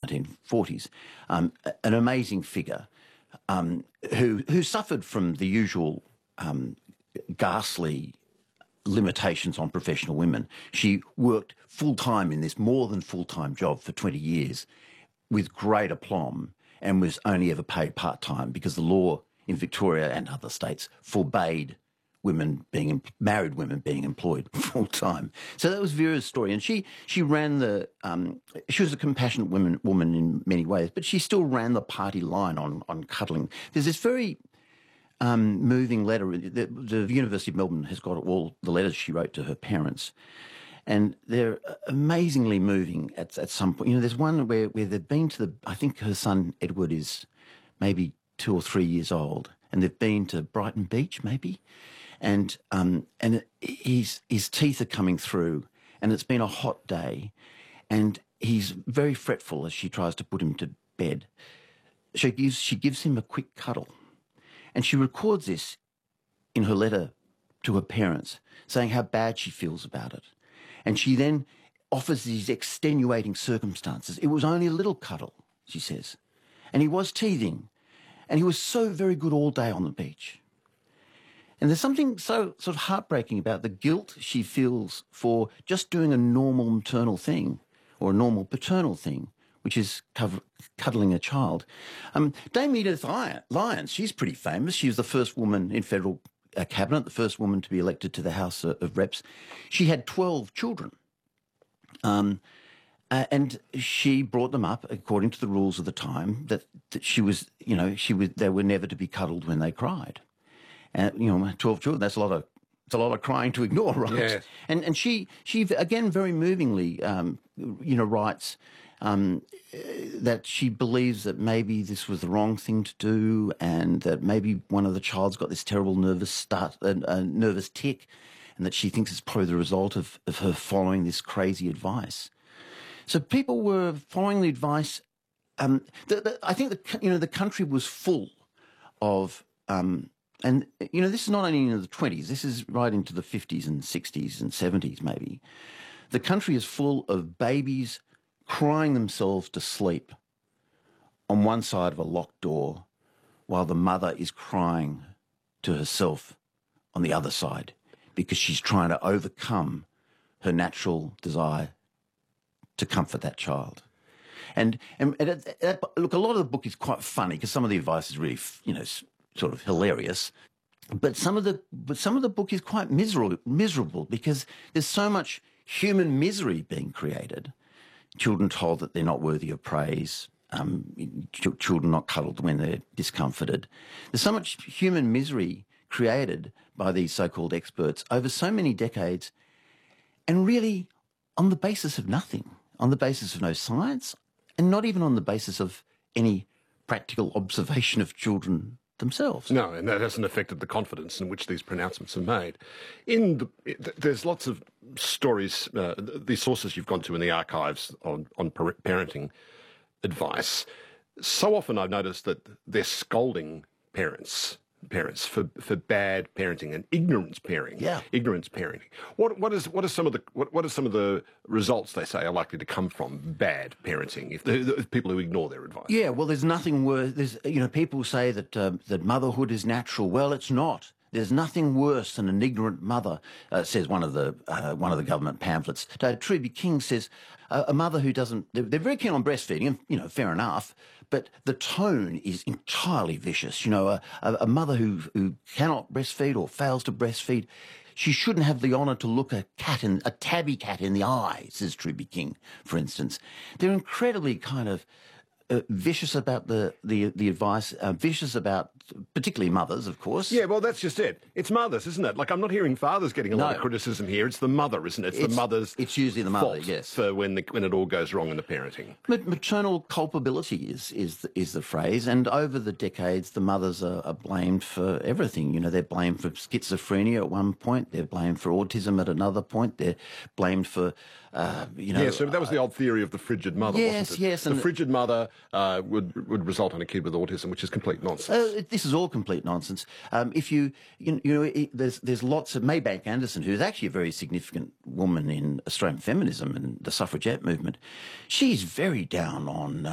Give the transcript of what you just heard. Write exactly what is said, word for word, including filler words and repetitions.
nineteen forties, um, an amazing figure um, who who suffered from the usual um, ghastly limitations on professional women. She worked full-time in this more than full-time job for twenty years with great aplomb and was only ever paid part-time because the law in Victoria and other states forbade women being married women being employed full time. So that was Vera's story, and she she ran the. Um, she was a compassionate woman woman in many ways, but she still ran the party line on on cuddling. There's this very um, moving letter. The, the University of Melbourne has got all the letters she wrote to her parents, and they're amazingly moving. At at some point, you know, there's one where where they've been to the. I think her son Edward is maybe two or three years old, and they've been to Brighton Beach, maybe. And um, and his his teeth are coming through, and it's been a hot day, and he's very fretful as she tries to put him to bed. She gives she gives him a quick cuddle, and she records this in her letter to her parents, saying how bad she feels about it, and she then offers these extenuating circumstances. It was only a little cuddle, she says, and he was teething, and he was so very good all day on the beach. And there's something so sort of heartbreaking about the guilt she feels for just doing a normal maternal thing or a normal paternal thing, which is cover, cuddling a child. Um, Dame Edith Lyons, she's pretty famous. She was the first woman in federal uh, cabinet, the first woman to be elected to the House of Reps. She had twelve children. Um, uh, and she brought them up according to the rules of the time that, that she was, you know, she was, they were never to be cuddled when they cried. Uh, you know, twelve children, that's a lot of, it's a lot of crying to ignore, right? Yeah. And and she, she again, very movingly, um, you know, writes um, that she believes that maybe this was the wrong thing to do, and that maybe one of the child's got this terrible nervous start, uh, uh, nervous tick, and that she thinks it's probably the result of, of her following this crazy advice. So people were following the advice. Um, the, the, I think the you know the country was full of. Um, And, you know, this is not only in the twenties, this is right into the fifties and sixties and seventies maybe. The country is full of babies crying themselves to sleep on one side of a locked door while the mother is crying to herself on the other side because she's trying to overcome her natural desire to comfort that child. And, and, and it, it, look, a lot of the book is quite funny because some of the advice is really, you know, sort of hilarious, but some of the but some of the book is quite miserable miserable because there's so much human misery being created. Children told that they're not worthy of praise, um, ch- children not cuddled when they're discomforted. There's so much human misery created by these so-called experts over so many decades, and really on the basis of nothing, on the basis of no science, and not even on the basis of any practical observation of children themselves. No, and that hasn't affected the confidence in which these pronouncements are made. In the, there's lots of stories, uh, the sources you've gone to in the archives on, on parenting advice. So often I've noticed that they're scolding parents parents for, for bad parenting and ignorance parenting. Yeah. Ignorance parenting. What what is what are some of the what, what are some of the results they say are likely to come from bad parenting if, the, if people who ignore their advice? Yeah, well, there's nothing worse. There's you know people say that um, that motherhood is natural. Well, it's not. There's nothing worse than an ignorant mother, uh, says one of the uh, one of the government pamphlets. Uh, Truby King says uh, a mother who doesn't. They're, they're very keen on breastfeeding, and you know, fair enough. But the tone is entirely vicious. You know, a, a, a mother who who cannot breastfeed or fails to breastfeed, she shouldn't have the honour to look a cat in a tabby cat in the eye, says Truby King, for instance. They're incredibly kind of uh, vicious about the the the advice, uh, vicious about particularly mothers, of course. Yeah, well, that's just it. It's mothers, isn't it? Like, I'm not hearing fathers getting a No. lot of criticism here. It's the mother, isn't it? It's, It's- the mother's it's usually the mother, fault yes. for when the, when it all goes wrong in the parenting. Ma- Maternal culpability is is the, is the phrase, and over the decades, the mothers are, are blamed for everything. You know, they're blamed for schizophrenia at one point, they're blamed for autism at another point, they're blamed for, uh, you know... Yeah, so that was the old theory of the frigid mother, Yes, wasn't it? yes, The and- frigid mother uh, would would result in a kid with autism, which is complete nonsense. Uh, this is all complete nonsense. Um, if you, you, you know, it, there's there's lots of Maybank Anderson, who's actually a very significant woman in Australian feminism and the suffragette movement. She's very down on